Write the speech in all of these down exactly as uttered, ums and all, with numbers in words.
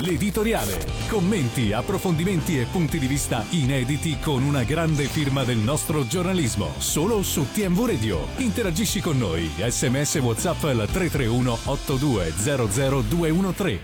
L'editoriale. Commenti, approfondimenti e punti di vista inediti con una grande firma del nostro giornalismo. Solo su T M V Radio. Interagisci con noi. Sms WhatsApp al tre tre uno otto due zero zero due uno tre.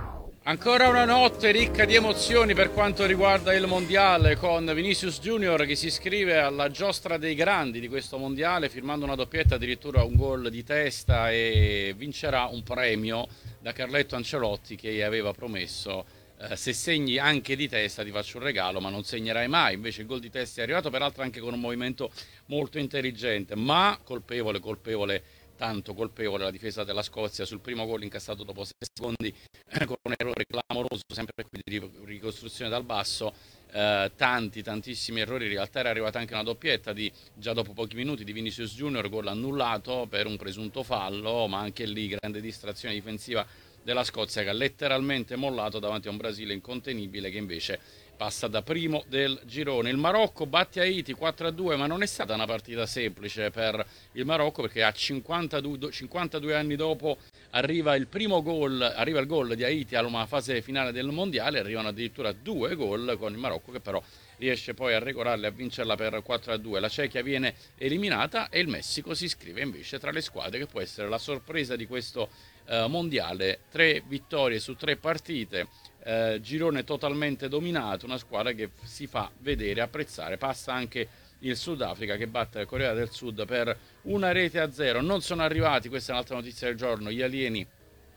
Ancora una notte ricca di emozioni per quanto riguarda il mondiale, con Vinicius Junior che si iscrive alla giostra dei grandi di questo mondiale firmando una doppietta, addirittura un gol di testa, e vincerà un premio da Carletto Ancelotti che gli aveva promesso: eh, se segni anche di testa ti faccio un regalo, ma non segnerai mai. Invece il gol di testa è arrivato, peraltro anche con un movimento molto intelligente, ma colpevole, colpevole tanto colpevole la difesa della Scozia sul primo gol incassato dopo sei secondi, eh, con un errore clamoroso, sempre qui di ricostruzione dal basso. Eh, tanti tantissimi errori. In realtà era arrivata anche una doppietta di, già dopo pochi minuti, di Vinicius Junior, gol annullato per un presunto fallo, ma anche lì grande distrazione difensiva della Scozia, che ha letteralmente mollato davanti a un Brasile incontenibile che invece passa da primo del girone. Il Marocco batte Haiti quattro a due, ma non è stata una partita semplice per il Marocco, perché a cinquantadue, cinquantadue anni dopo arriva il primo gol, arriva il gol di Haiti alla fase finale del mondiale. Arrivano addirittura due gol, con il Marocco che però riesce poi a regolare e a vincerla per quattro a due. La Cechia viene eliminata e il Messico si iscrive invece tra le squadre che può essere la sorpresa di questo eh, mondiale. Tre vittorie su tre partite, eh, girone totalmente dominato, una squadra che si fa vedere, apprezzare. Passa anche il Sudafrica che batte la Corea del Sud per una rete a zero. Non sono arrivati, questa è un'altra notizia del giorno, gli alieni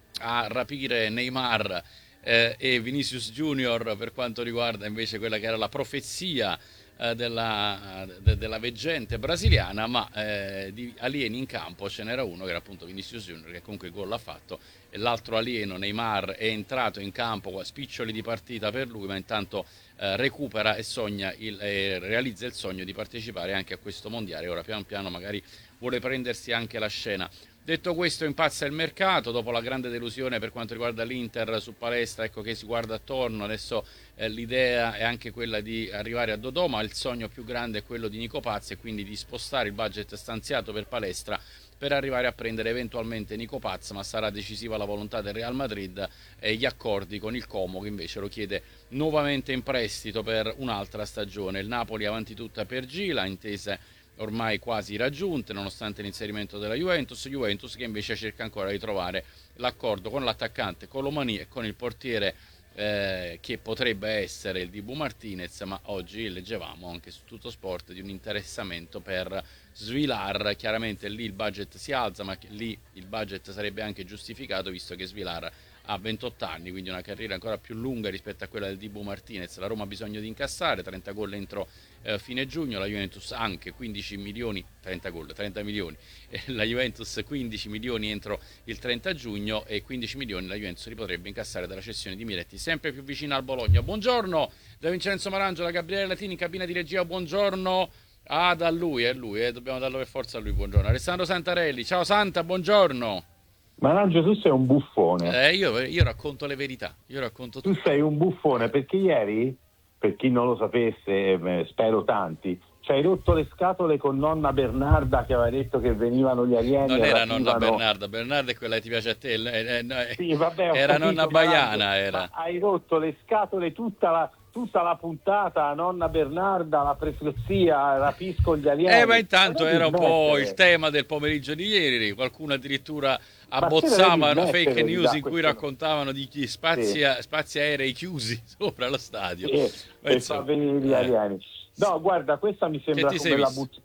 a rapire Neymar eh, e Vinicius Junior, per quanto riguarda invece quella che era la profezia eh, della, de, della veggente brasiliana, ma eh, di alieni in campo ce n'era uno che era appunto Vinicius Junior, che comunque il gol l'ha fatto, e l'altro alieno Neymar è entrato in campo, spiccioli di partita per lui, ma intanto eh, recupera e sogna il, eh, realizza il sogno di partecipare anche a questo mondiale. Ora piano piano magari vuole prendersi anche la scena. Detto questo, impazza il mercato dopo la grande delusione per quanto riguarda l'Inter su Palestra. Ecco che si guarda attorno adesso. Eh, l'idea è anche quella di arrivare a Dodò, ma il sogno più grande è quello di Nico Pazzi, e quindi di spostare il budget stanziato per Palestra per arrivare a prendere eventualmente Nico Paz, ma sarà decisiva la volontà del Real Madrid e gli accordi con il Como, che invece lo chiede nuovamente in prestito per un'altra stagione. Il Napoli avanti tutta per Gila, intese ormai quasi raggiunte nonostante l'inserimento della Juventus. Juventus che invece cerca ancora di trovare l'accordo con l'attaccante Colomani e con il portiere eh, che potrebbe essere il Dibu Martinez, ma oggi leggevamo anche su Tutto Sport di un interessamento per Svilar. Chiaramente lì il budget si alza, ma lì il budget sarebbe anche giustificato visto che Svilar ha ventotto anni, quindi una carriera ancora più lunga rispetto a quella del Dibu Martinez. La Roma ha bisogno di incassare trenta gol entro eh, fine giugno, la Juventus anche quindici milioni, trenta gol, trenta milioni, eh, la Juventus quindici milioni entro il trenta giugno, e quindici milioni la Juventus li potrebbe incassare dalla cessione di Miretti, sempre più vicina al Bologna. Buongiorno da Vincenzo Marangio, da Gabriele Latini in cabina di regia. Buongiorno. Ah, da lui, è lui, eh, dobbiamo darlo per forza a lui. Buongiorno. Alessandro Santarelli. Ciao Santa, buongiorno. Marangio, tu sei un buffone. Eh, io, io racconto le verità, io racconto tutto. Tu sei un buffone perché ieri, per chi non lo sapesse, eh, spero tanti, ci hai rotto le scatole con nonna Bernarda che aveva detto che venivano gli alieni. Non era rapivano... nonna Bernarda, Bernarda è quella che ti piace a te. Eh, eh, sì, vabbè, era capito, nonna Baiana. Era. Hai rotto le scatole tutta la... tutta la puntata, nonna Bernarda, la profezia, rapisco gli alieni. Eh, ma intanto era un po' il tema del pomeriggio di ieri. Qualcuno addirittura abbozzava una fake news in cui raccontavano di chi spazi, sì. spazi aerei chiusi sopra lo stadio. Sì, per far venire gli alieni. No, guarda, questa mi sembra come la but...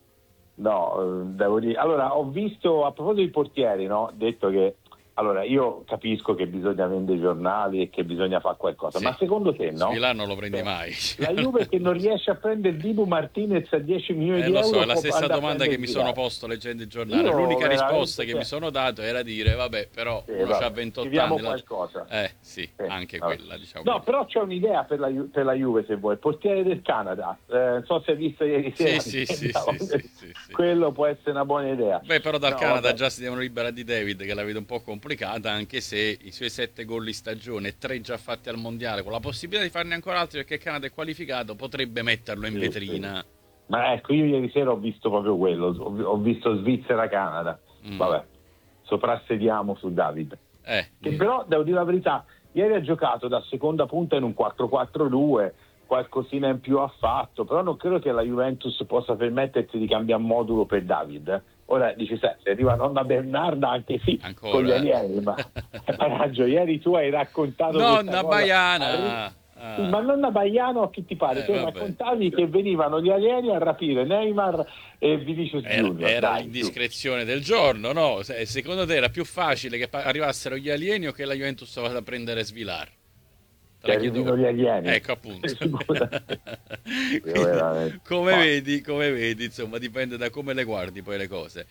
No, devo dire. Allora, ho visto, a proposito dei portieri, no? Detto che allora, io capisco che bisogna vendere i giornali e che bisogna fare qualcosa, sì. Ma secondo te no? Svilar non lo prendi Beh, mai. La Juve che non riesce a prendere Dibu Martinez a dieci milioni eh, di lo euro. So, è la stessa domanda che mi sono posto leggendo il giornale. Io L'unica risposta che cioè... mi sono dato era dire, vabbè, però sì, uno vabbè, c'ha ventotto anni. Qualcosa. Eh, sì, sì anche vabbè. quella, diciamo. No, però c'è un'idea per la, per la Juve, se vuoi. Portiere del Canada. Eh, non so se hai visto ieri sera. Sì, sì, sì, sì, sì, sì, sì. Quello può essere una buona idea. Beh, però dal no, Canada vabbè. già si devono liberare di David, che la vedo un po' complicata, anche se i suoi sette gol in stagione, tre già fatti al mondiale, con la possibilità di farne ancora altri perché il Canada è qualificato, potrebbe metterlo in sì, vetrina. Sì. Ma ecco, io ieri sera ho visto proprio quello, ho visto Svizzera-Canada. Mm. Vabbè, soprassediamo su David. Eh. Che però, devo dire la verità, Ieri ha giocato da seconda punta in un quattro quattro due, qualcosina in più ha fatto, però non credo che la Juventus possa permettersi di cambiare modulo per David. Ora dice, se arriva nonna Bernarda, anche sì, ancora, con gli alieni, ma raggio, ieri tu hai raccontato nonna Baiana. Ah. Ma nonna Baiano a chi ti pare? Eh, tu raccontavi che venivano gli alieni a rapire Neymar e Vinicius Junior. Era Dai, l'indiscrezione tu. del giorno, no? Secondo te era più facile che arrivassero gli alieni o che la Juventus vada a prendere Svilar? Che arrivino gli alieni. Ecco, appunto. come Ma... vedi, come vedi, insomma, dipende da come le guardi poi le cose.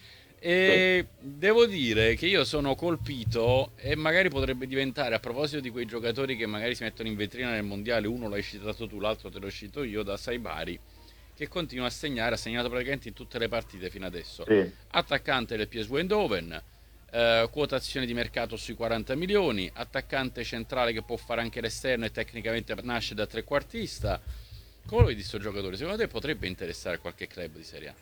E sì. Devo dire che io sono colpito, e magari potrebbe diventare, a proposito di quei giocatori che magari si mettono in vetrina nel mondiale, uno l'hai citato tu, l'altro te l'ho citato io, da Saibari, che continua a segnare, ha segnato praticamente in tutte le partite fino adesso. Sì. Attaccante del P S V Eindhoven, eh, quotazione di mercato sui quaranta milioni, attaccante centrale che può fare anche l'esterno e tecnicamente nasce da trequartista. Come lo vedi questo giocatore? Secondo te potrebbe interessare qualche club di Serie A?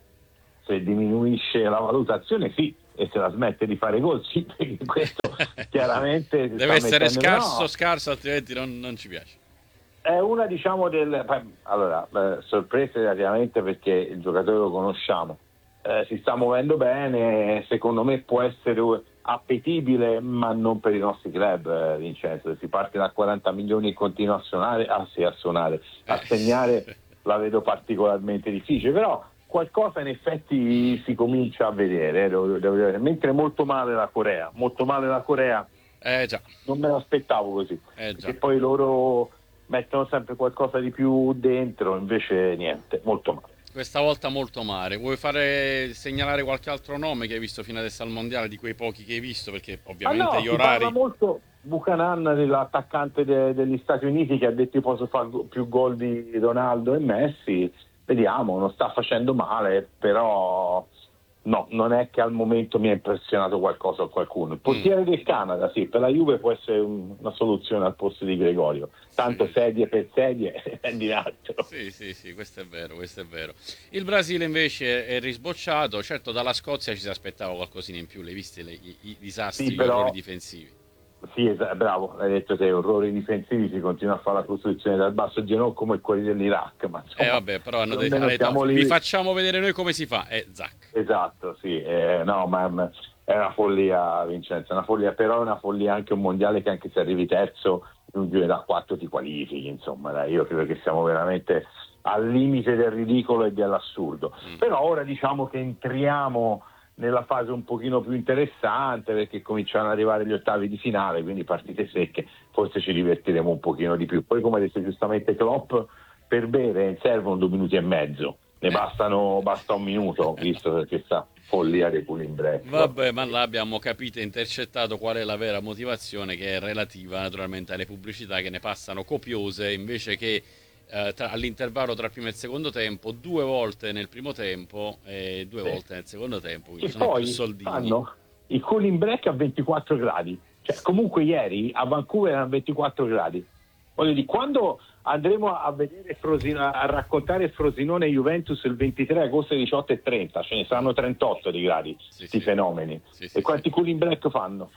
Se diminuisce la valutazione sì, e se la smette di fare gol sì, perché questo chiaramente deve essere mettendo... scarso no. scarso, altrimenti non, non ci piace. È una, diciamo, del allora eh, sorprese relativamente, perché il giocatore lo conosciamo, eh, si sta muovendo bene, secondo me può essere appetibile, ma non per i nostri club, eh, Vincenzo. Se si parte da quaranta milioni e continua a suonare, ah sì, a suonare, a segnare, la vedo particolarmente difficile, però qualcosa in effetti si comincia a vedere, eh, devo, devo dire. Mentre molto male la Corea, molto male la Corea, eh, già. non me l'aspettavo così, eh, già. perché poi loro mettono sempre qualcosa di più dentro, invece niente, molto male. Questa volta molto male. Vuoi fare segnalare qualche altro nome che hai visto fino adesso al mondiale, di quei pochi che hai visto, perché ovviamente ah no, gli orari... parla molto Buchanan, dell'attaccante de- degli Stati Uniti, che ha detto: io posso fare più gol di Ronaldo e Messi. Vediamo, non sta facendo male, però no, non è che al momento mi ha impressionato qualcosa o qualcuno. Il portiere mm. del Canada, sì, per la Juve può essere un, una soluzione al posto di Gregorio. Tanto sì. sedie per sedie è di altro. Sì, sì, sì, questo è vero, questo è vero. Il Brasile invece è risbocciato, certo dalla Scozia ci si aspettava qualcosina in più, le viste le, i, i disastri, sì, gli però... errori difensivi. Sì, esatto, bravo, hai detto te, errori difensivi, si continua a fare la costruzione dal basso genere come quelli dell'Iraq, ma insomma, eh vabbè, però hanno detto, detto vi facciamo vedere noi come si fa, è Zac. Esatto, sì, eh, no, ma è una follia, Vincenzo, è una follia, però è una follia anche un mondiale che, anche se arrivi terzo in un giro da quattro ti qualifichi, insomma, dai, io credo che siamo veramente al limite del ridicolo e dell'assurdo. Mm. Però ora diciamo che entriamo nella fase un pochino più interessante, perché cominciano ad arrivare gli ottavi di finale, quindi partite secche, forse ci divertiremo un pochino di più. Poi, come ha detto giustamente Klopp, per bere servono due minuti e mezzo, ne bastano basta un minuto, visto perché sta follia dei cooling break. Vabbè, ma là abbiamo capito e intercettato qual è la vera motivazione, che è relativa naturalmente alle pubblicità che ne passano copiose, invece che Uh, tra, all'intervallo tra il primo e il secondo tempo, due volte nel primo tempo e due sì. volte nel secondo tempo, quindi e sono poi più soldini. Fanno i cooling break a ventiquattro gradi, cioè comunque ieri a Vancouver erano ventiquattro gradi. Voglio dire, quando andremo a vedere Frosino, a raccontare Frosinone Juventus il ventitré agosto alle diciotto e trenta, ce ne saranno trentotto di gradi, sì, di sì. fenomeni. Sì, sì, e quanti sì. cooling break fanno?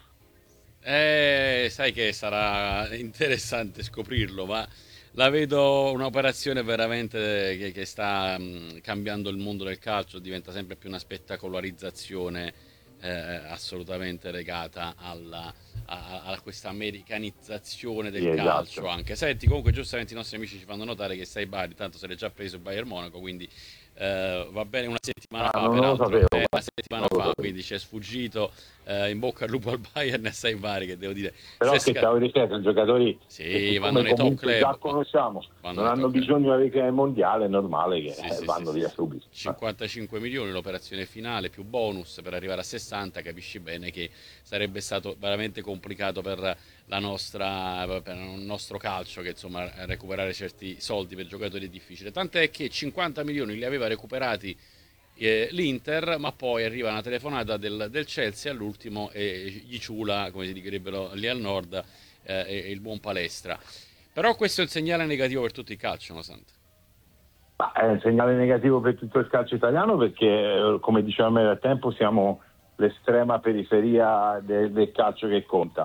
Eh, sai che sarà interessante scoprirlo, ma la vedo un'operazione veramente che, che sta mh, cambiando il mondo del calcio, diventa sempre più una spettacolarizzazione eh, assolutamente legata alla, a, a questa americanizzazione del sì, calcio, esatto. Anche. Senti, comunque giustamente i nostri amici ci fanno notare che Saibari, tanto se l'è già preso il Bayern Monaco, quindi eh, va bene una settimana ah, fa, peraltro, eh, una settimana fa, sapevo. quindi ci è sfuggito. Eh, in bocca al lupo al Bayern e Saibari, che devo dire, però che stavo dicendo, giocatori sì, che vanno nei top club, già conosciamo, non hanno bisogno di avere il mondiale, è normale che sì, eh, sì, vanno sì, via sì. subito. cinquantacinque milioni l'operazione finale più bonus per arrivare a sessanta, capisci bene che sarebbe stato veramente complicato per la nostra, per il nostro calcio, che insomma recuperare certi soldi per giocatori è difficile, tant'è che cinquanta milioni li aveva recuperati l'Inter, ma poi arriva una telefonata del, del Chelsea all'ultimo e gli ciula, come si direbbero lì al nord, eh, e il buon Palestra. Però questo è un segnale negativo per tutto il calcio, no Santo? Ma è un segnale negativo per tutto il calcio italiano, perché come dicevamo nel tempo siamo l'estrema periferia del, del calcio che conta.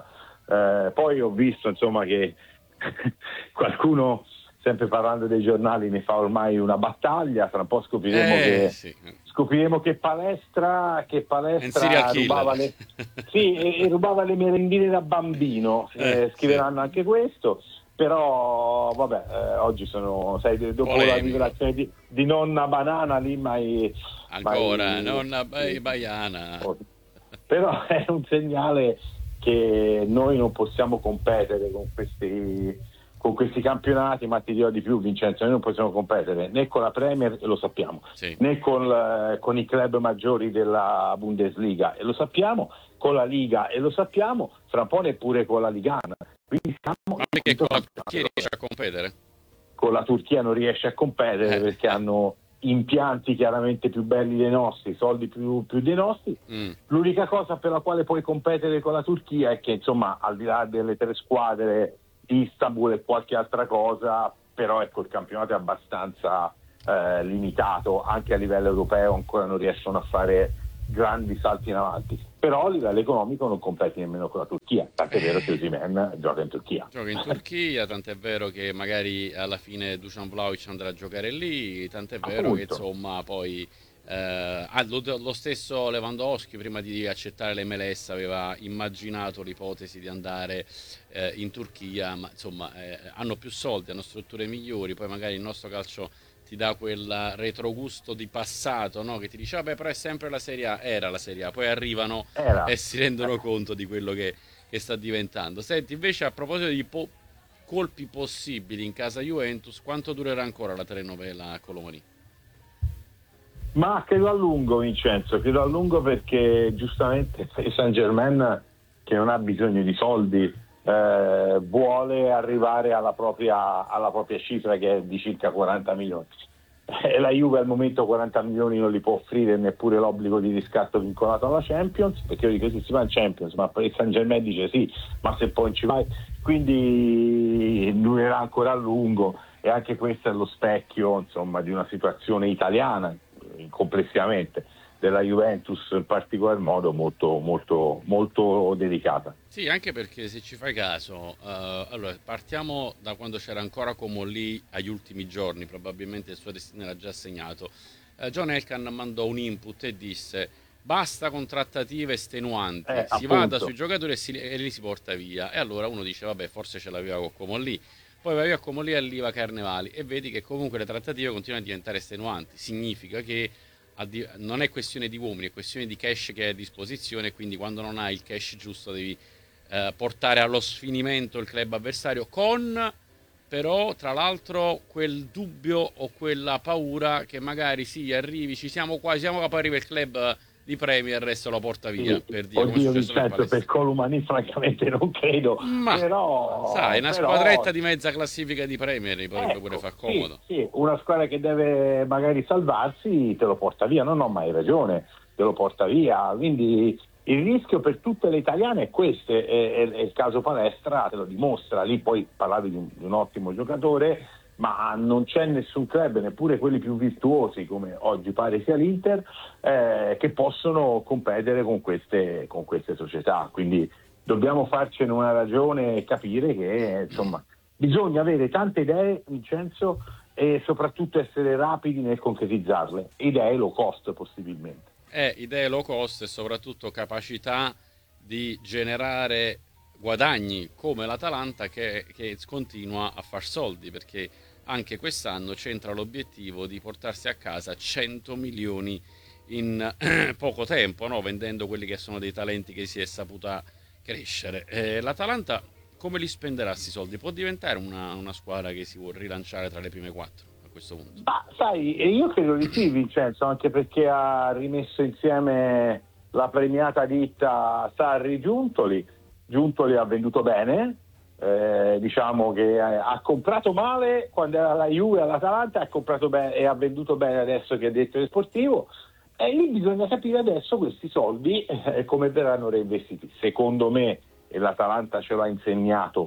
Eh, poi ho visto insomma che qualcuno, sempre parlando dei giornali, ne fa ormai una battaglia. Tra un po' scopriremo eh, che sì. scopriremo che palestra che palestra rubava le, sì, e, e rubava le merendine da bambino. Eh, scriveranno sì. Anche questo. Però vabbè, eh, oggi sono, sai, dopo Polemico. La rivelazione di, di nonna Banana lì, mai ancora mai, nonna sì. Baiana. Però è un segnale che noi non possiamo competere con questi con questi campionati, ma ti dirò di più, Vincenzo, noi non possiamo competere né con la Premier, e lo sappiamo, sì. né con, con i club maggiori della Bundesliga, e lo sappiamo, con la Liga, e lo sappiamo, fra un po' neppure con la Ligana. Quindi siamo ma perché con la Turchia riesce a competere? Con la Turchia non riesce a competere eh, perché eh. hanno impianti chiaramente più belli dei nostri, soldi più, più dei nostri. Mm. L'unica cosa per la quale puoi competere con la Turchia è che, insomma, al di là delle tre squadre di Istanbul e qualche altra cosa, però ecco, il campionato è abbastanza eh, limitato, anche a livello europeo ancora non riescono a fare grandi salti in avanti, però a livello economico non competi nemmeno con la Turchia, tant'è vero che Osimhen gioca in Turchia. Gioca in Turchia, tant'è vero che magari alla fine Dusan Vlahovic andrà a giocare lì, tant'è vero Appunto. Che insomma poi eh, lo, lo stesso Lewandowski prima di accettare l'M L S aveva immaginato l'ipotesi di andare eh, in Turchia, ma insomma eh, hanno più soldi, hanno strutture migliori, poi magari il nostro calcio ti dà quel retrogusto di passato, no? Che ti dice vabbè, però è sempre la Serie A, era la Serie A, poi arrivano era. e si rendono conto di quello che, che sta diventando. Senti, invece, a proposito di po- colpi possibili in casa Juventus, quanto durerà ancora la telenovela Colomani? Ma credo a lungo, Vincenzo, credo a lungo, perché giustamente il Saint-Germain, che non ha bisogno di soldi, Eh, vuole arrivare alla propria, alla propria cifra, che è di circa quaranta milioni. Eh, la Juve al momento quaranta milioni non li può offrire, neppure l'obbligo di riscatto vincolato alla Champions, perché io dico sì, si va in Champions, ma il Saint Germain dice sì, ma se poi ci vai, quindi durerà ancora a lungo, e anche questo è lo specchio, insomma, di una situazione italiana complessivamente, della Juventus in particolar modo, molto molto molto delicata. Sì, anche perché se ci fai caso, uh, allora partiamo da quando c'era ancora Comolli agli ultimi giorni, probabilmente il suo destino era già segnato. Uh, John Elkann mandò un input e disse basta contrattative estenuanti, eh, si appunto. vada sui giocatori e, si, e li si porta via. E allora uno dice vabbè, forse ce l'aveva con Comolli, poi va via Comolli e arriva Carnevali, e vedi che comunque le trattative continuano a diventare estenuanti. Significa che non è questione di uomini, è questione di cash che è a disposizione, quindi quando non hai il cash giusto devi eh, portare allo sfinimento il club avversario, con però tra l'altro quel dubbio o quella paura che magari sì, arrivi, ci siamo qua, siamo qua, poi arriva il club di Premier e se lo porta via, sì, per dire. Oddio, Vincenzo, per Colomani francamente non credo, ma però sai, una però... squadretta di mezza classifica di Premier potrebbe ecco, pure far comodo. Sì, sì, una squadra che deve magari salvarsi te lo porta via, non ho mai ragione, te lo porta via, quindi il rischio per tutte le italiane è questo, e, e, e il caso Palestra te lo dimostra. Lì poi parlavi di un, di un ottimo giocatore, ma non c'è nessun club, neppure quelli più virtuosi come oggi pare sia l'Inter, eh, che possono competere con queste, con queste società, quindi dobbiamo farcene una ragione e capire che insomma bisogna avere tante idee, Vincenzo, e soprattutto essere rapidi nel concretizzarle, idee low cost possibilmente. Eh, idee low cost e soprattutto capacità di generare guadagni, come l'Atalanta che, che continua a far soldi, perché anche quest'anno c'entra l'obiettivo di portarsi a casa cento milioni in eh, poco tempo, no? Vendendo quelli che sono dei talenti che si è saputa crescere. Eh, L'Atalanta come li spenderà questi soldi? Può diventare una, una squadra che si vuol rilanciare tra le prime quattro a questo punto? Ma sai, io credo di sì, Vincenzo, anche perché ha rimesso insieme la premiata ditta Sarri Giuntoli. Giuntoli ha venduto bene, eh, diciamo che ha comprato male quando era la Juve all'Atalanta, ha comprato bene e ha venduto bene adesso che è direttore sportivo, e lì bisogna capire adesso questi soldi eh, come verranno reinvestiti. Secondo me, e l'Atalanta ce l'ha insegnato,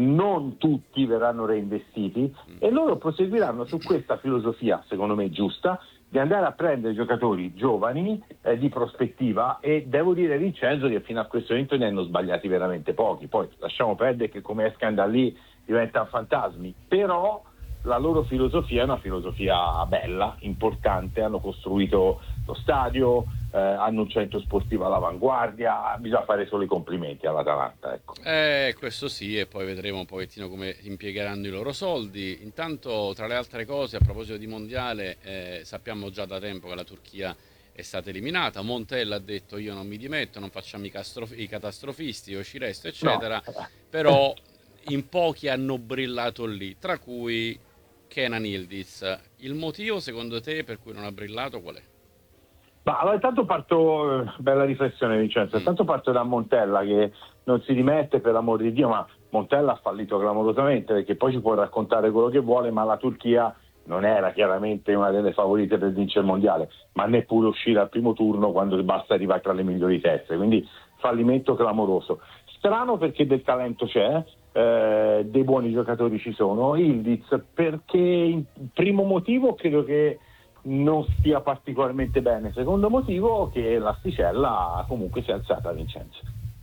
non tutti verranno reinvestiti, e loro proseguiranno su questa filosofia, secondo me giusta, di andare a prendere giocatori giovani eh, di prospettiva, e devo dire, Vincenzo, che fino a questo momento ne hanno sbagliati veramente pochi. Poi lasciamo perdere che come escano da lì diventano fantasmi, però la loro filosofia è una filosofia bella, importante, hanno costruito lo stadio, eh, hanno un centro sportivo all'avanguardia, bisogna fare solo i complimenti all'Atalanta, ecco. Eh, questo sì, e poi vedremo un pochettino come impiegheranno i loro soldi. Intanto, tra le altre cose, a proposito di mondiale, eh, sappiamo già da tempo che la Turchia è stata eliminata. Montella ha detto: io non mi dimetto, non facciamo i, castrof- i catastrofisti, io ci resto, eccetera. No. Però in pochi hanno brillato lì, tra cui Kenan Yildiz. Il motivo, secondo te, per cui non ha brillato qual è? Ma allora, intanto parto, bella riflessione Vincenzo, mm. intanto parto da Montella, che non si dimette, per l'amor di Dio, ma Montella ha fallito clamorosamente, perché poi ci può raccontare quello che vuole, ma la Turchia non era chiaramente una delle favorite per vincere il mondiale, ma neppure uscire al primo turno quando basta arrivare tra le migliori teste, quindi fallimento clamoroso. Strano, perché del talento c'è, eh, dei buoni giocatori ci sono. Yildiz, perché il primo motivo credo che non stia particolarmente bene, secondo motivo che l'asticella comunque si è alzata, Vincenzo,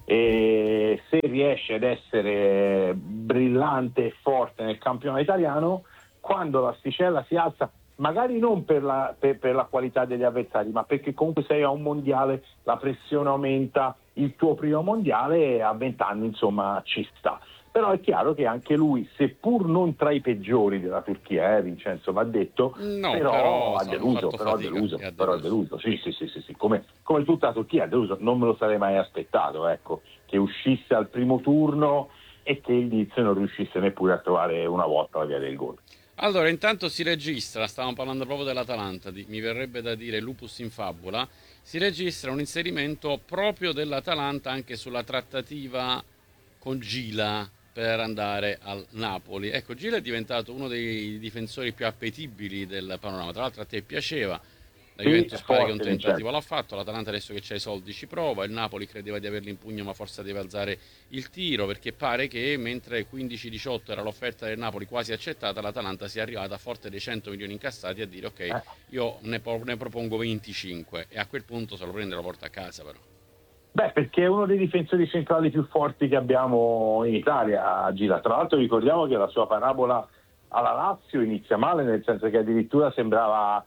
e se riesce ad essere brillante e forte nel campionato italiano, quando l'asticella si alza, magari non per la, per, per la qualità degli avversari, ma perché comunque sei a un mondiale, la pressione aumenta, il tuo primo mondiale a vent'anni insomma ci sta. Però è chiaro che anche lui, seppur non tra i peggiori della Turchia, eh, Vincenzo, va detto, no, però, però ha deluso, però ha deluso, però ha deluso, sì, sì, sì, sì, sì. Come, come tutta la Turchia ha deluso, non me lo sarei mai aspettato, ecco, che uscisse al primo turno e che il Leeds non riuscisse neppure a trovare una volta la via del gol. Allora, intanto si registra, stavamo parlando proprio dell'Atalanta, di, mi verrebbe da dire lupus in fabula, si registra un inserimento proprio dell'Atalanta anche sulla trattativa con Gila per andare al Napoli. Ecco, Gila è diventato uno dei difensori più appetibili del panorama. Tra l'altro a te piaceva, la Juventus sì, pare che un tentativo l'ha fatto, l'Atalanta adesso che c'ha i soldi ci prova, il Napoli credeva di averli in pugno ma forse deve alzare il tiro, perché pare che mentre quindici diciotto era l'offerta del Napoli quasi accettata, l'Atalanta sia arrivata forte dei cento milioni incassati a dire ok, eh. io ne, ne propongo venticinque, e a quel punto se lo prende e lo porta a casa però. Beh, perché è uno dei difensori centrali più forti che abbiamo in Italia, Gila. Tra l'altro ricordiamo che la sua parabola alla Lazio inizia male, nel senso che addirittura sembrava,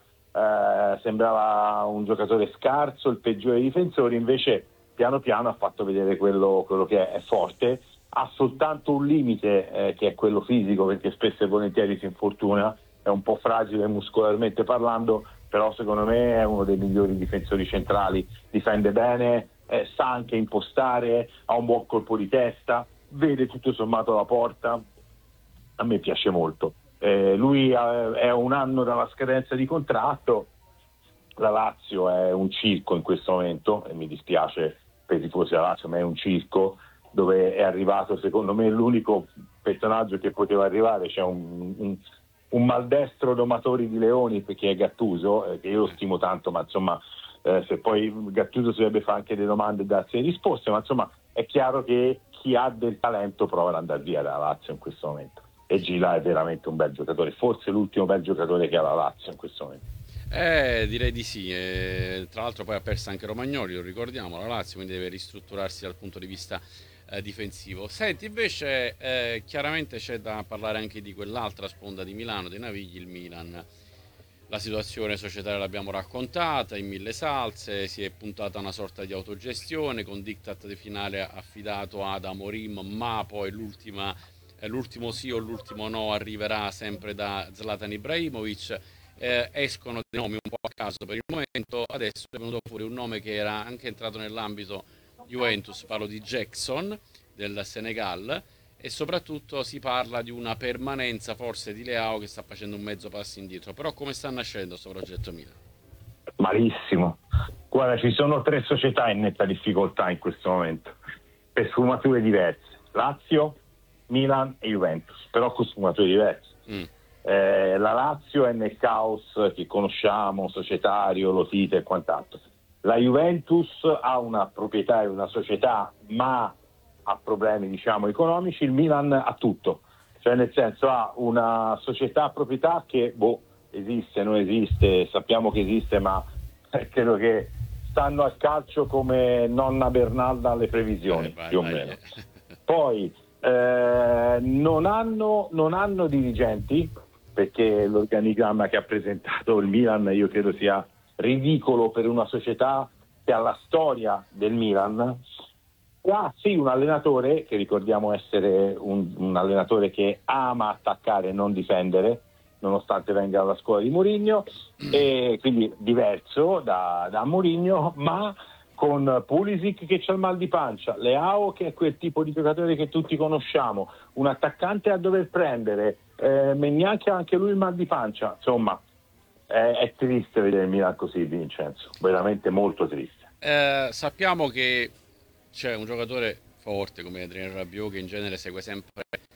eh, sembrava un giocatore scarso, il peggiore dei difensori, invece piano piano ha fatto vedere quello, quello che è forte. Ha soltanto un limite, eh, che è quello fisico, perché spesso e volentieri si infortuna, è un po' fragile muscolarmente parlando, però secondo me è uno dei migliori difensori centrali, difende bene, Eh, sa anche impostare, ha un buon colpo di testa, vede tutto sommato la porta, a me piace molto. Eh, lui ha, è un anno dalla scadenza di contratto, la Lazio è un circo in questo momento, e mi dispiace per i tifosi della Lazio, ma è un circo dove è arrivato secondo me l'unico personaggio che poteva arrivare, c'è un, un, un maldestro domatore di leoni, perché è Gattuso, eh, che io lo stimo tanto, ma insomma Eh, se poi Gattuso si dovrebbe fare anche delle domande e darsi le risposte, ma insomma è chiaro che chi ha del talento prova ad andare via dalla Lazio in questo momento, e Gila è veramente un bel giocatore, forse l'ultimo bel giocatore che ha la Lazio in questo momento. Eh, direi di sì, eh, tra l'altro poi ha perso anche Romagnoli, lo ricordiamo, la Lazio, quindi deve ristrutturarsi dal punto di vista eh, difensivo. Senti, invece eh, chiaramente c'è da parlare anche di quell'altra sponda di Milano, dei Navigli, il Milan. La situazione societaria l'abbiamo raccontata in mille salse, si è puntata a una sorta di autogestione con diktat di finale affidato ad Amorim, ma poi l'ultima, eh, l'ultimo sì o l'ultimo no arriverà sempre da Zlatan Ibrahimovic. Eh, escono dei nomi un po' a caso per il momento, adesso è venuto fuori un nome che era anche entrato nell'ambito Juventus, parlo di Jackson del Senegal, e soprattutto si parla di una permanenza forse di Leao, che sta facendo un mezzo passo indietro. Però come sta nascendo questo progetto Milan? Malissimo, guarda, ci sono tre società in netta difficoltà in questo momento, per sfumature diverse: Lazio, Milan e Juventus, però con sfumature diverse. mm. eh, la Lazio è nel caos che conosciamo, societario, Lotito e quant'altro. La Juventus ha una proprietà e una società, ma ha problemi diciamo economici. Il Milan ha tutto, cioè nel senso ha una società a proprietà che boh, esiste, non esiste, sappiamo che esiste, ma credo che stanno al calcio come nonna Bernalda alle previsioni, eh, vai, più vai, o meno. Eh. Poi eh, non hanno, non hanno dirigenti, perché l'organigramma che ha presentato il Milan io credo sia ridicolo per una società che ha la storia del Milan. Ah, sì, un allenatore che ricordiamo essere un, un allenatore che ama attaccare e non difendere, nonostante venga dalla scuola di Mourinho, e quindi diverso da, da Mourinho, ma con Pulisic che c'ha il mal di pancia, Leao che è quel tipo di giocatore che tutti conosciamo, un attaccante a dover prendere, eh, neanche anche lui il mal di pancia, insomma è, è triste vedere il Milan così, Vincenzo, veramente molto triste. Eh, sappiamo che c'è un giocatore forte come Adrien Rabiot che in genere segue sempre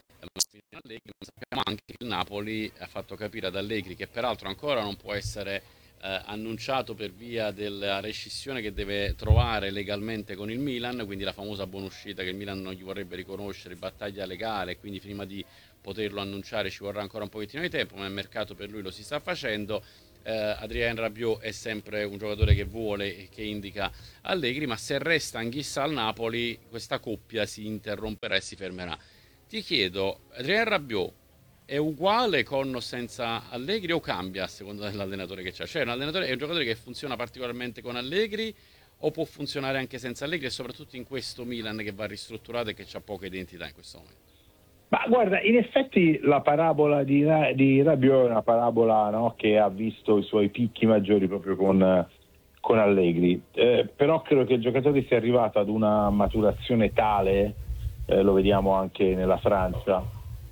Allegri, ma sappiamo anche che il Napoli ha fatto capire ad Allegri, che peraltro ancora non può essere eh, annunciato per via della rescissione che deve trovare legalmente con il Milan, quindi la famosa buonuscita che il Milan non gli vorrebbe riconoscere, battaglia legale, quindi prima di poterlo annunciare ci vorrà ancora un pochettino di tempo, ma il mercato per lui lo si sta facendo. eh, Adrien Rabiot è sempre un giocatore che vuole e che indica Allegri, ma se resta Anghissa al Napoli questa coppia si interromperà e si fermerà. Ti chiedo, Adrien Rabiot è uguale con o senza Allegri o cambia a seconda dell'allenatore che c'è? Cioè un allenatore è un giocatore che funziona particolarmente con Allegri o può funzionare anche senza Allegri, e soprattutto in questo Milan che va ristrutturato e che ha poca identità in questo momento? Ma guarda, in effetti la parabola di, di Rabiot è una parabola, no, che ha visto i suoi picchi maggiori proprio con, con Allegri, eh, però credo che il giocatore sia arrivato ad una maturazione tale, eh, lo vediamo anche nella Francia,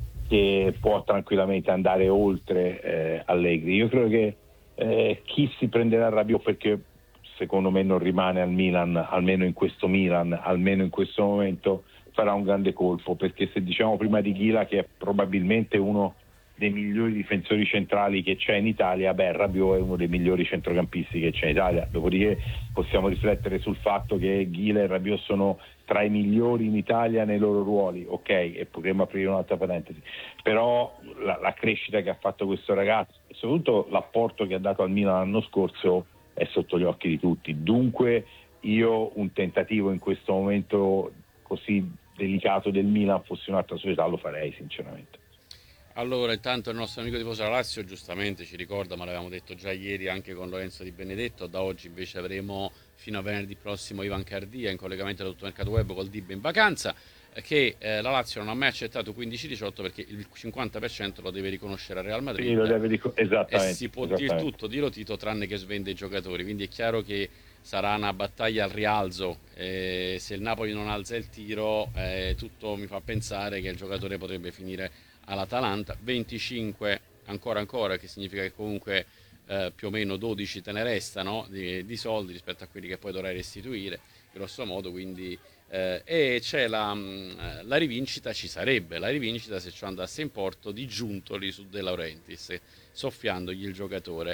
che può tranquillamente andare oltre eh, Allegri. Io credo che eh, chi si prenderà Rabiot, perché secondo me non rimane al Milan, almeno in questo Milan, almeno in questo momento, farà un grande colpo, perché se diciamo prima di Ghila che è probabilmente uno dei migliori difensori centrali che c'è in Italia, beh, Rabiot è uno dei migliori centrocampisti che c'è in Italia. Dopodiché possiamo riflettere sul fatto che Ghila e Rabiot sono tra i migliori in Italia nei loro ruoli, ok, e potremmo aprire un'altra parentesi, però la, la crescita che ha fatto questo ragazzo e soprattutto l'apporto che ha dato al Milan l'anno scorso è sotto gli occhi di tutti. Dunque io un tentativo in questo momento così delicato del Milan, fosse un'altra società, lo farei sinceramente. Allora, intanto il nostro amico tifoso della Lazio giustamente ci ricorda, ma l'avevamo detto già ieri anche con Lorenzo Di Benedetto, da oggi invece avremo fino a venerdì prossimo Ivan Cardia in collegamento da tutto il mercato web col D I B in vacanza, che eh, la Lazio non ha mai accettato quindici diciotto perché il cinquanta per cento lo deve riconoscere al Real Madrid, sì, lo deve ric- esattamente, e si può dire tutto, dillo Tito, tranne che svende i giocatori, quindi è chiaro che sarà una battaglia al rialzo, eh, se il Napoli non alza il tiro eh, tutto mi fa pensare che il giocatore potrebbe finire all'Atalanta. Venticinque ancora ancora, che significa che comunque eh, più o meno dodici te ne restano di, di soldi rispetto a quelli che poi dovrai restituire grosso modo, quindi eh, e c'è la, la rivincita, ci sarebbe la rivincita se ciò andasse in porto di Giuntoli su De Laurentiis, soffiandogli il giocatore.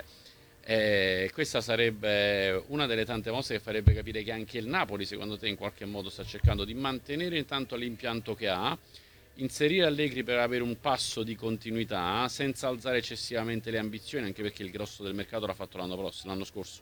Eh, questa sarebbe una delle tante mosse che farebbe capire che anche il Napoli, secondo te, in qualche modo sta cercando di mantenere intanto l'impianto che ha, inserire Allegri per avere un passo di continuità senza alzare eccessivamente le ambizioni, anche perché il grosso del mercato l'ha fatto l'anno prossimo, l'anno scorso.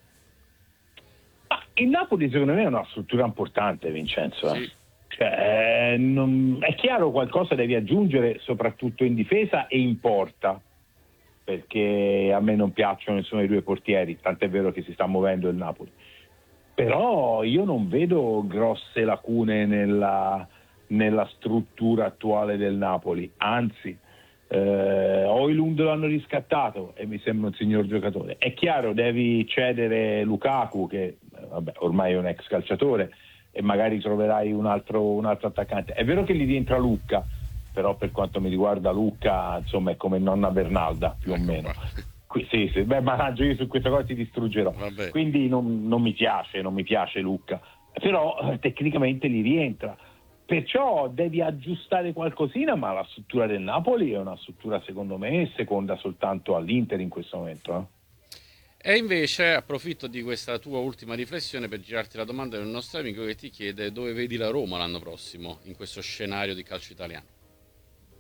Ah, il Napoli secondo me è una struttura importante, Vincenzo. Sì. Cioè, non, è chiaro, qualcosa devi aggiungere soprattutto in difesa e in porta, perché a me non piacciono nessuno dei due portieri, tant'è vero che si sta muovendo il Napoli, però io non vedo grosse lacune nella, nella struttura attuale del Napoli, anzi eh, Højlund l'hanno riscattato e mi sembra un signor giocatore. È chiaro, devi cedere Lukaku che vabbè, ormai è un ex calciatore, e magari troverai un altro, un altro attaccante. È vero che gli rientra Lucca, però per quanto mi riguarda Lucca insomma è come nonna Bernalda più ecco o meno Qui, sì, sì, beh, managgio, io su questa cosa ti distruggerò. Vabbè. Quindi non, non mi piace non mi piace Lucca, però eh, tecnicamente gli rientra, perciò devi aggiustare qualcosina, ma la struttura del Napoli è una struttura secondo me seconda soltanto all'Inter in questo momento, eh. E invece approfitto di questa tua ultima riflessione per girarti la domanda del nostro amico che ti chiede dove vedi la Roma l'anno prossimo in questo scenario di calcio italiano.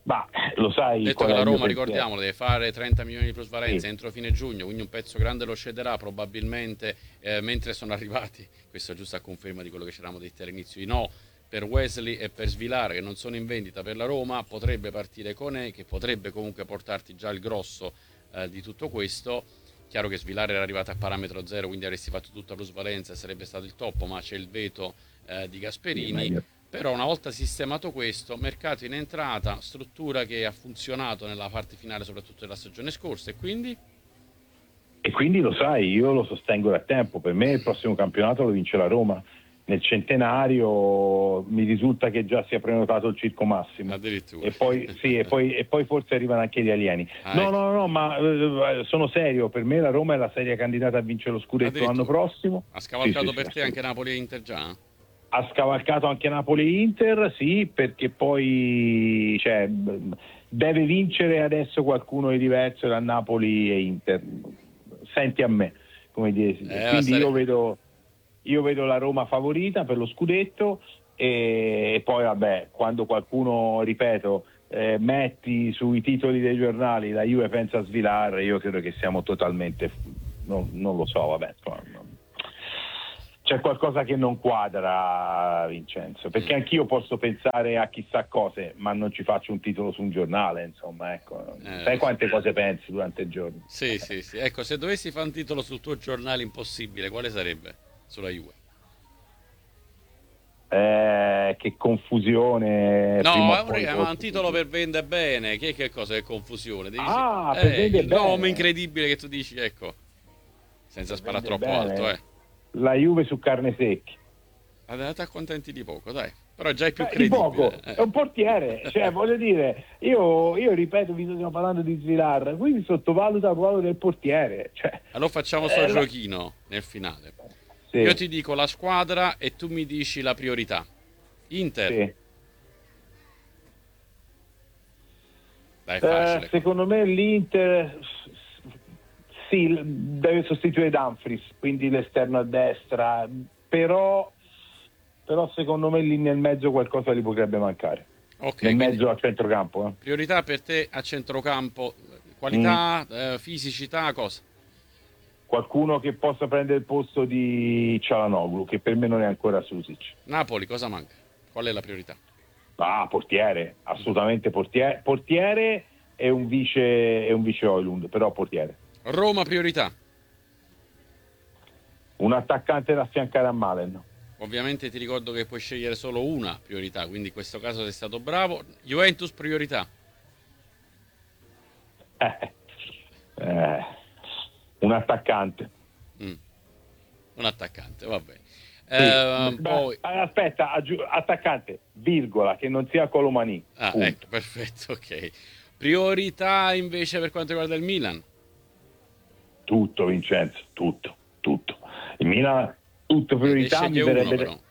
Ma lo sai, detto che la Roma, ricordiamolo, deve fare trenta milioni di plusvalenza sì. entro fine giugno, quindi un pezzo grande lo cederà probabilmente, eh, mentre sono arrivati, questo è giusto a conferma di quello che ci eravamo detti all'inizio, i no per Wesley e per Svilar, che non sono in vendita per la Roma. Potrebbe partire Koné, che potrebbe comunque portarti già il grosso eh, di tutto questo. Chiaro che Svilar era arrivato a parametro zero, quindi avresti fatto tutta plusvalenza e sarebbe stato il top, ma c'è il veto eh, di Gasperini. Sì, però una volta sistemato questo, mercato in entrata, struttura che ha funzionato nella parte finale soprattutto della stagione scorsa, e quindi? E quindi lo sai, io lo sostengo da tempo, per me il prossimo campionato lo vince la Roma. Nel centenario mi risulta che già sia prenotato il Circo Massimo. Addirittura. E poi, sì, e poi, e poi forse arrivano anche gli alieni. Ah, no, ecco. no, no, ma eh, sono serio, per me la Roma è la seria candidata a vincere lo scudetto l'anno prossimo. Ha scavalcato sì, sì, per sì, te anche Napoli e Inter già? Ha scavalcato anche Napoli e Inter, sì, perché poi cioè, deve vincere adesso qualcuno di diverso da Napoli e Inter. Senti a me, come dire. Eh, Quindi stare... io vedo io vedo la Roma favorita per lo scudetto e, e poi vabbè, quando qualcuno, ripeto, eh, metti sui titoli dei giornali la Juve pensa a Svilar, io credo che siamo totalmente, non, non lo so, vabbè, c'è qualcosa che non quadra, Vincenzo, perché anch'io posso pensare a chissà cose, ma non ci faccio un titolo su un giornale, insomma, ecco. Eh, sai quante cose pensi durante il giorno? Sì, sì, sì. Ecco, se dovessi fare un titolo sul tuo giornale impossibile, quale sarebbe? Sulla Juve? Eh, che confusione. No, è un, è un titolo per vendere bene. Che, che cosa è confusione? Devi ah, dici, per eh, il bene. nome incredibile che tu dici, ecco, senza sparare troppo bene. alto, eh. La Juve su carne secchi. Andate accontenti di poco, dai. Però già è più Beh, credibile. Di poco. Eh. È un portiere, cioè voglio dire, io, io ripeto, vi stiamo parlando di Svilar, quindi sottovaluta il ruolo del portiere. Cioè, allora facciamo sto eh, giochino la... nel finale. Sì. Io ti dico la squadra e tu mi dici la priorità. Inter. Sì. Dai, facile. Eh, secondo me l'Inter sì, deve sostituire Dumfries, quindi l'esterno a destra, però, però secondo me lì nel mezzo qualcosa gli potrebbe mancare. Okay, nel mezzo a centrocampo. Eh. Priorità per te a centrocampo, qualità, mm. eh, fisicità, cosa? Qualcuno che possa prendere il posto di Çalhanoğlu, che per me non è ancora Susic. Napoli, cosa manca? Qual è la priorità? Ah, portiere, assolutamente portiere. Portiere e un vice, e un vice Højlund, però portiere. Roma, priorità? Un attaccante da affiancare a Malen. Ovviamente ti ricordo che puoi scegliere solo una priorità, quindi in questo caso sei stato bravo. Juventus, priorità? Eh, eh, un attaccante. Mm. Un attaccante, va bene. Sì, eh, beh, poi... Aspetta, aggi- attaccante, virgola, che non sia Colomani. Ah, ecco, perfetto, ok. Priorità invece per quanto riguarda il Milan? Tutto, Vincenzo, tutto, tutto. Il Milan, tutto priorità, mi verrebbe uno,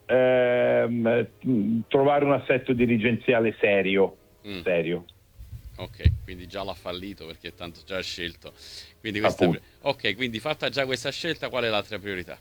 ehm, trovare un assetto dirigenziale serio, mm. serio. Ok, quindi già l'ha fallito perché tanto già ha scelto. Quindi questa... Ok, quindi fatta già questa scelta, qual è l'altra priorità?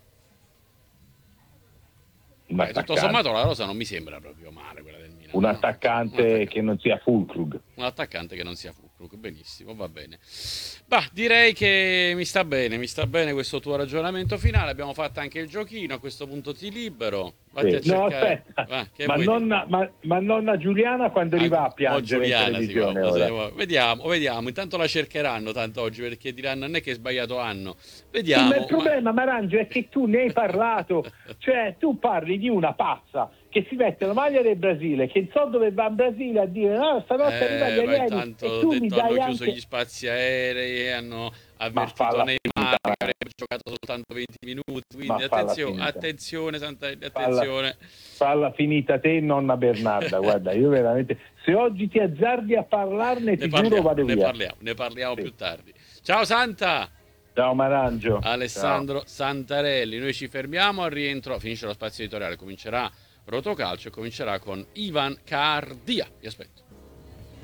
Beh, tutto sommato la rosa non mi sembra proprio male quella del Milan. Un, no? attaccante un attaccante che non sia Füllkrug. Un attaccante che non sia Füllkrug, benissimo, va bene. Bah, direi che mi sta bene, mi sta bene questo tuo ragionamento finale. Abbiamo fatto anche il giochino, a questo punto ti libero. Vatti sì. a No, aspetta, ah, ma, nonna, ma, ma nonna Giuliana quando arriva a piangere in televisione ora? Vediamo, vediamo, intanto la cercheranno tanto oggi perché diranno non è che è sbagliato anno. Vediamo. Sì, ma il problema, ma... Marangio, è che tu ne hai parlato, cioè tu parli di una pazza che si mette la maglia del Brasile, che non so dove va in Brasile a dire no, stanotte eh, arriva gli alieni, tanto e tu detto, mi dai hanno anche... chiuso gli spazi aerei, hanno avvertito Neymar che avrebbe giocato soltanto venti minuti, quindi attenzione, attenzione Santarelli, attenzione. Falla, falla finita te, nonna Bernarda, guarda, io veramente, se oggi ti azzardi a parlarne, ti parliamo, giuro vado ne via. Parliamo, ne parliamo sì. più tardi. Ciao Santa! Ciao Marangio. Alessandro Ciao. Santarelli, noi ci fermiamo, al rientro finisce lo spazio editoriale, comincerà Rotocalcio e comincerà con Ivan Cardia. Vi aspetto.